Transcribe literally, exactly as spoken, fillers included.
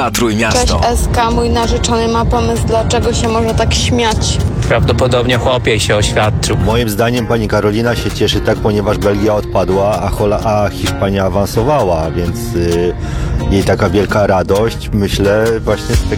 na Cześć Trójmiasto. S K, mój narzeczony ma pomysł, dlaczego się może tak śmiać. Prawdopodobnie chłopiej się oświadczył. Moim zdaniem pani Karolina się cieszy tak, ponieważ Belgia odpadła, a, Hola, a Hiszpania awansowała, więc y, jej taka wielka radość, myślę, właśnie z tego